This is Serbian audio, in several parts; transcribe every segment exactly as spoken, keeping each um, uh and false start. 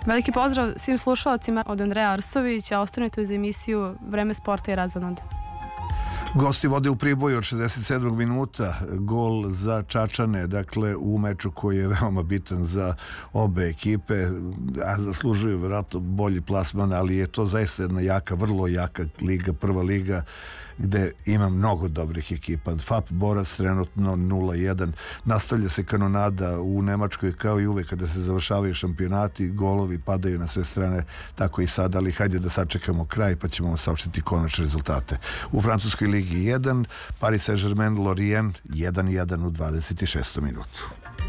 Veliki pozdrav svim slušalcima od Andreja Arsovića. Ostanite uz emisiju Vreme sporta i razonode. Gosti vode u Priboju od šezdeset sedmog minuta, gol za Čačane, dakle u meču koji je veoma bitan za obe ekipe, a zaslužuju vjerojatno bolji plasman, ali je to zaista jedna jaka, vrlo jaka liga, prva liga, gde ima mnogo dobrih ekipa. F A P Borac trenutno nula jedan. Nastavlja se kanonada u Nemačkoj kao i uvek kada se završavaju šampionati, golovi padaju na sve strane, tako i sad, ali hajde da sačekamo kraj pa ćemo vam saopštiti konačne rezultate. U Francuskoj ligi jedan, Paris Saint-Germain Lorient jedan jedan u dvadeset šestom minutu.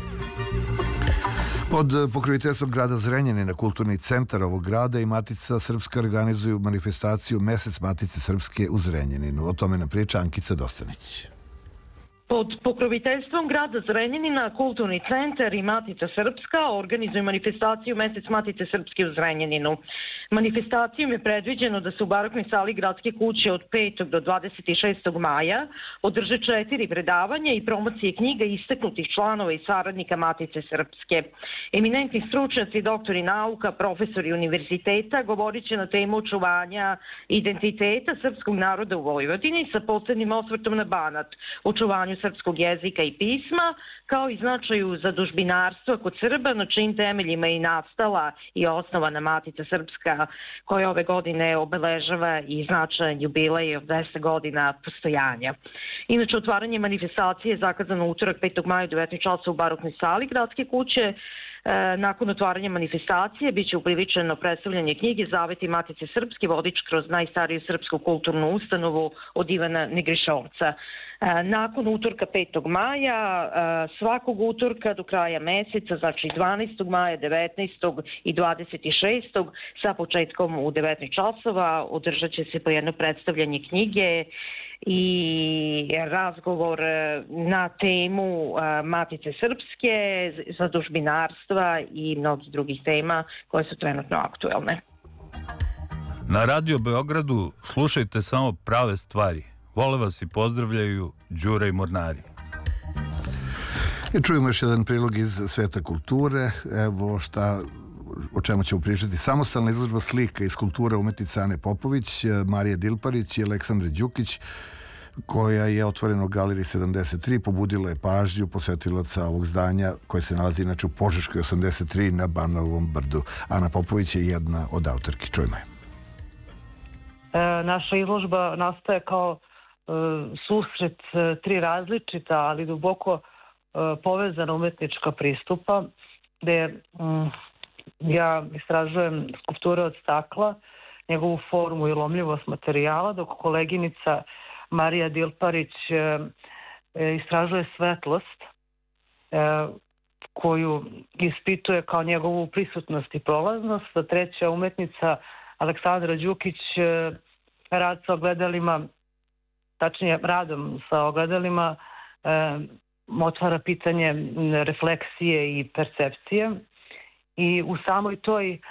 Pod pokroviteljstvom grada Zrenjanina, kulturni centar ovog grada i Matica Srpska organizuju manifestaciju Mesec Matice Srpske u Zrenjaninu. O tome nam priča Ankica Dostanić. Pod pokroviteljstvom grada Zrenjanina, kulturni centar i Matica Srpska organizuju manifestaciju Mesec Matice Srpske u Zrenjaninu. Manifestacijom je predviđeno da se u baroknoj sali gradske kuće od petog do dvadeset šestog maja održe četiri predavanja i promocije knjiga istaknutih članova i saradnika Matice Srpske. Eminentni stručnjaci, doktori nauka, profesori univerziteta govorit će na temu očuvanja identiteta srpskog naroda u Vojvodini sa posebnim osvrtom na Banat, očuvanju srpskog jezika i pisma, kao i značaju zadužbinarstva kod Srba, na čijim temeljima je i nastala i osnovana Matica Srpska, koja ove godine obeležava i značajan jubilej od deset godina postojanja. Inače, otvaranje manifestacije je zakazano utorak petog maja u devetnaest časova u baroknoj sali gradske kuće. Nakon otvaranja manifestacije biće upriličeno predstavljanje knjige Zaveti Matice Srpske, vodič kroz najstariju srpsku kulturnu ustanovu od Ivana Negrišovca. Nakon utorka petog maja, svakog utorka do kraja meseca, znači dvanaestog maja, devetnaestog i dvadeset šestog sa početkom u devetnaest časova, održat će se po jedno predstavljanje knjige i razgovor na temu Matice Srpske, zadužbinarstva i mnogih drugih tema koje su trenutno aktuelne. Na Radio Beogradu slušajte samo prave stvari. Vole vas i pozdravljaju Đura i Mornari. I čujemo još jedan prilog iz sveta kulture. Evo šta, o čemu ćemo pričati. Samostalna izložba slika iz kulture umetnice Ane Popović, Marije Dilparić i Aleksandre Đukić, koja je otvorena u Galeriji sedamdeset tri, pobudila je pažnju posetilaca ovog zdanja koje se nalazi inače u Požeškoj osamdeset tri na Banovom brdu. Ana Popović je jedna od autorki. Čujmo je. E, naša izložba nastaje kao e, susret e, tri različita, ali duboko e, povezana umetnička pristupa, gde mm, ja istražujem skulpture od stakla, njegovu formu i lomljivost materijala, dok koleginica Marija Dilparić e, istražuje svetlost e, koju ispituje kao njegovu prisutnost i prolaznost. A treća umetnica Aleksandra Đukić e, rad sa ogledalima, tačnije radom sa ogledalima, e, otvara pitanje refleksije i percepcije. I u samoj toj e,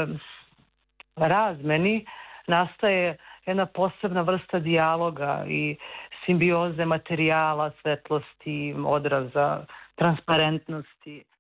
razmeni nastaje jedna posebna vrsta dijaloga i simbioze materijala, svetlosti, odraza, transparentnosti.